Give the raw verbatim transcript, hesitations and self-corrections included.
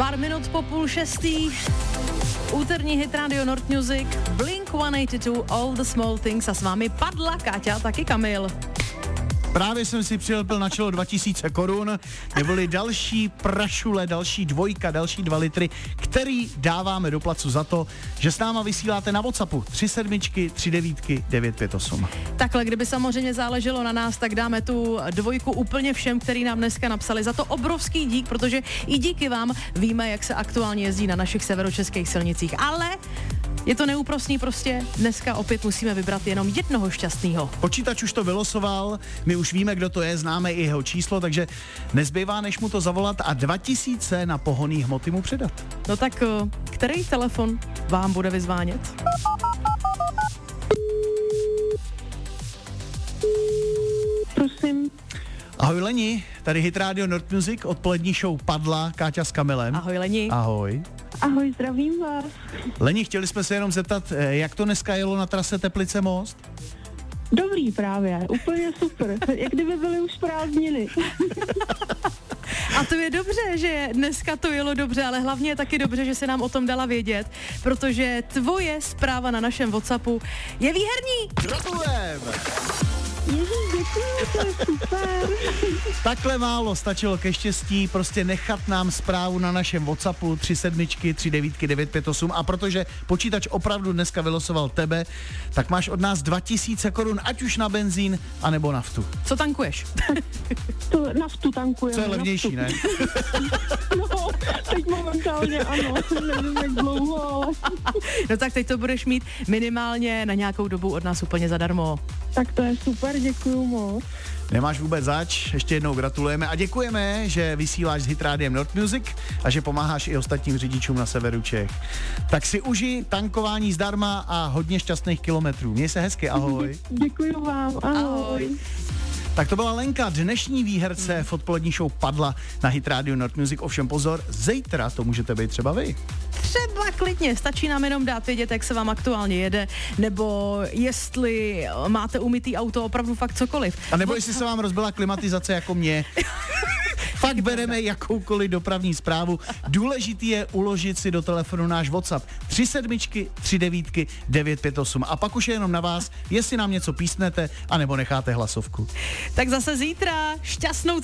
Pár minut po půl šestý, úterní hit Radio Nord Music, Blink sto osmdesát dva, All the Small Things a s vámi Padla, Káťa, taky Kamil. Právě jsem si přilepil na čelo dva tisíce korun, neboli další prašule, další dvojka, další dva litry, který dáváme do placu za to, že s náma vysíláte na WhatsAppu tři sedmičky, tři devítky, devět pět osm. Takhle, kdyby samozřejmě záleželo na nás, tak dáme tu dvojku úplně všem, který nám dneska napsali. Za to obrovský dík, protože i díky vám víme, jak se aktuálně jezdí na našich severočeských silnicích. Ale je to neúprosný, prostě dneska opět musíme vybrat jenom jednoho šťastného. Počítač už to vylosoval, my už víme, kdo to je, známe i jeho číslo, takže nezbývá, než mu to zavolat a dva tisíce na pohonný hmoty mu předat. No tak, který telefon vám bude vyzvánět? Prosím. Ahoj Leni, tady Hit Radio Nord Music, odpolední show Padla, Káťa s Kamilem. Ahoj Leni. Ahoj. Ahoj, zdravím vás. Leni, chtěli jsme se jenom zeptat, jak to dneska jelo na trase Teplice Most? Dobrý právě, úplně super, jak kdyby byly už prázdniny. A to je dobře, že dneska to jelo dobře, ale hlavně je taky dobře, že se nám o tom dala vědět, protože tvoje zpráva na našem WhatsAppu je výherní. Gratulujem! Ježíš, děkuji, to je super. Takhle málo stačilo ke štěstí, prostě nechat nám zprávu na našem WhatsAppu tři sedmičky, tři devítky, devět pět osm a protože počítač opravdu dneska vylosoval tebe, tak máš od nás dva tisíce korun, ať už na benzín, anebo naftu. Co tankuješ? To naftu tankujeme. Co je levnější, naftu. ne? No, teď momentálně ano, nevím jak dlouho, ale... No tak teď to budeš mít minimálně na nějakou dobu od nás úplně zadarmo. Tak to je super, děkuju moc. Nemáš vůbec zač, ještě jednou gratulujeme a děkujeme, že vysíláš s Hit Rádiem Nord Music a že pomáháš i ostatním řidičům na severu Čech. Tak si uži tankování zdarma a hodně šťastných kilometrů. Měj se hezky, ahoj. Děkuju vám, ahoj. Ahoj. Tak to byla Lenka, dnešní výherce v odpolední show Padla na Hit Radio Nord Music. Ovšem pozor, zítra to můžete být třeba vy. Třeba klidně, stačí nám jenom dát vědět, jak se vám aktuálně jede, nebo jestli máte umytý auto, opravdu fakt cokoliv. A nebo jestli se vám rozbila klimatizace jako mě. Fakt bereme jakoukoliv dopravní zprávu. Důležitý je uložit si do telefonu náš WhatsApp tři sedmičky, tři devítky, devět pět osm. A pak už je jenom na vás, jestli nám něco písnete, anebo necháte hlasovku. Tak zase zítra, šťastnou